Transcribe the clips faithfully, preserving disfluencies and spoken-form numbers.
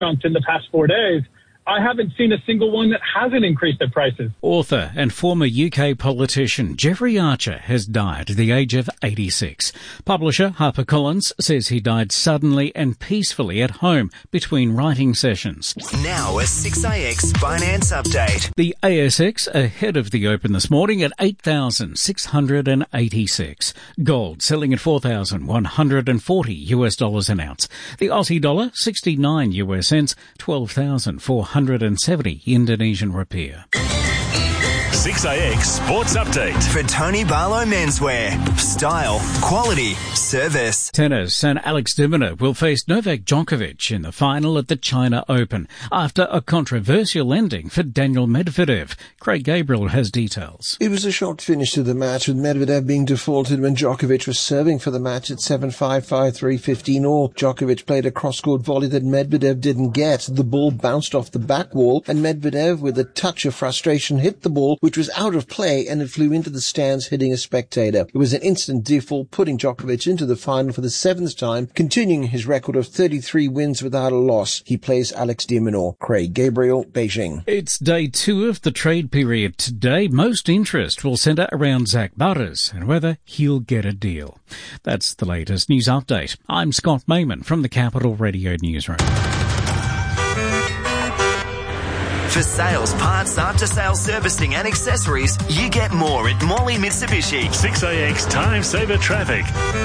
restaurants in the past four days, I haven't seen a single one that hasn't increased their prices. Author and former U K politician Jeffrey Archer has died at the age of eighty-six. Publisher HarperCollins says he died suddenly and peacefully at home between writing sessions. Now a six A X finance update. The A S X ahead of the open this morning at eight thousand six hundred eighty-six. Gold selling at four thousand one hundred forty US dollars an ounce. The Aussie dollar sixty-nine US cents, twelve thousand four hundred seventy Indonesian rupiah. six A X Sports Update. For Tony Barlow Menswear. Style, quality, service. Tennis and Alex de Minaur will face Novak Djokovic in the final at the China Open after a controversial ending for Daniel Medvedev. Craig Gabriel has details. It was a shocked finish to the match, with Medvedev being defaulted when Djokovic was serving for the match at seven five, five three, fifteen all. Djokovic played a cross-court volley that Medvedev didn't get. The ball bounced off the back wall, and Medvedev, with a touch of frustration, hit the ball, which was out of play, and it flew into the stands, hitting a spectator. It was an instant default, putting Djokovic into the final for the seventh time, continuing his record of thirty-three wins without a loss. He plays Alex de Minaur. Craig Gabriel, Beijing. It's day two of the trade period today. Most interest will centre around Zach Butters and whether he'll get a deal. That's the latest news update. I'm Scott Mayman from the Capital Radio Newsroom. For sales, parts, after-sales servicing and accessories, you get more at Morley Mitsubishi. six A X Time Saver Traffic.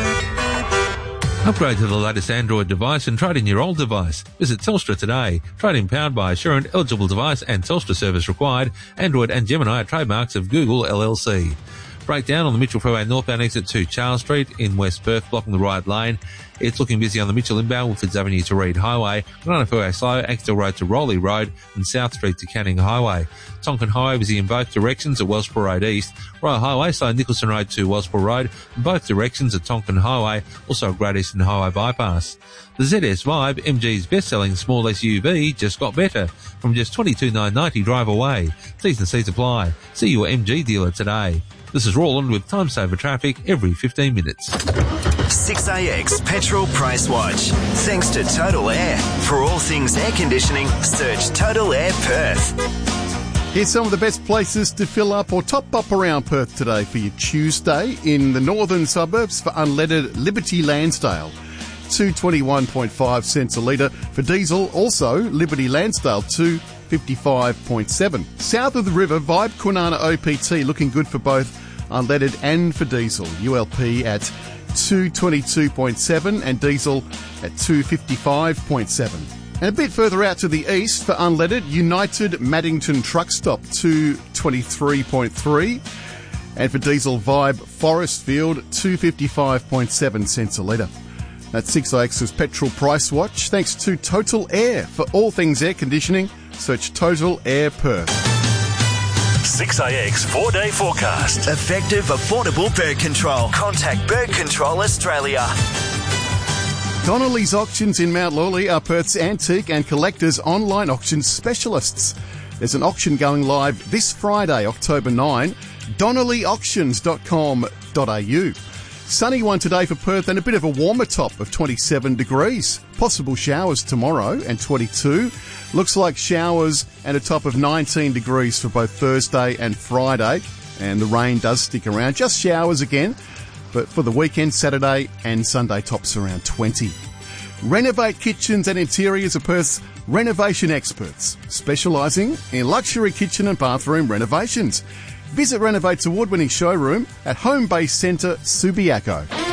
Upgrade to the latest Android device and trade in your old device. Visit Telstra today. Trade-in powered by Assurant, eligible device and Telstra service required. Android and Gemini are trademarks of Google L L C. Breakdown on the Mitchell Freeway northbound exit to Charles Street in West Perth, blocking the right lane. It's looking busy on the Mitchell inbound, Woodfords Avenue to Reed Highway, Banana Freeway slow, Axtell Road to Rowley Road, and South Street to Canning Highway. Tonkin Highway busy in both directions at Wellsborough Road East. Royal Highway slow Nicholson Road to Wellsborough Road, in both directions at Tonkin Highway, also Great Eastern Highway bypass. The Z S Vibe, M G's best-selling small S U V, just got better. From just twenty-two thousand nine hundred ninety drive away. T's and C's apply. See your M G dealer today. This is Roland with Time Saver Traffic every fifteen minutes. six A X Petrol Price Watch. Thanks to Total Air. For all things air conditioning, search Total Air Perth. Here's some of the best places to fill up or top up around Perth today for your Tuesday. In the northern suburbs for unleaded, Liberty Lansdale, two twenty-one point five cents a litre. For diesel, also Liberty Lansdale, two fifty-five point seven. South of the river, Vibe Kwinana O P T looking good for both unleaded and for diesel. U L P at two twenty-two point seven and diesel at two fifty-five point seven. And a bit further out to the east for unleaded, United Maddington Truck Stop, two twenty-three point three. And for diesel, Vibe Forestfield, two fifty-five point seven cents a litre. That's six A X's Petrol Price Watch. Thanks to Total Air. For all things air conditioning, search Total Air Perth. six A X four-day forecast. Effective, affordable bird control. Contact Bird Control Australia. Donnelly's Auctions in Mount Lawley are Perth's antique and collectors online auction specialists. There's an auction going live this Friday, October ninth. donnelly auctions dot com dot a u. Sunny one today for Perth and a bit of a warmer top of twenty-seven degrees. Possible showers tomorrow and twenty-two. Looks like showers and a top of nineteen degrees for both Thursday and Friday. And the rain does stick around. Just showers again. But for the weekend, Saturday and Sunday, tops around twenty. Renovate Kitchens and Interiors are Perth's renovation experts, specialising in luxury kitchen and bathroom renovations. Visit Renovate's award-winning showroom at Home Base Centre, Subiaco.